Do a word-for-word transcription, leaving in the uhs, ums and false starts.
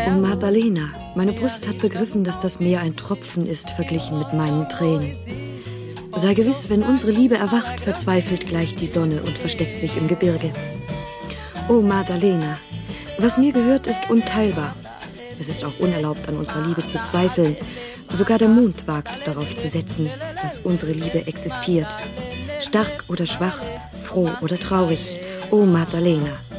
Oh, Magdalena, meine Brust hat begriffen, dass das Meer ein Tropfen ist, verglichen mit meinen Tränen. Sei gewiss, wenn unsere Liebe erwacht, verzweifelt gleich die Sonne und versteckt sich im Gebirge. Oh, Magdalena, was mir gehört, ist unteilbar. Es ist auch unerlaubt, an unserer Liebe zu zweifeln. Sogar der Mond wagt darauf zu setzen, dass unsere Liebe existiert. Stark oder schwach, froh oder traurig, oh, Magdalena.